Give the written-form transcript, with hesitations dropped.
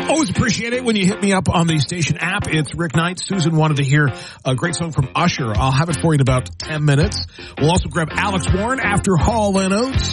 Always appreciate it when you hit me up on the station app. It's Rick Knight. Susan wanted to hear a great song from Usher. I'll have it for you in about 10 minutes. We'll also grab Alex Warren after Hall & Oates.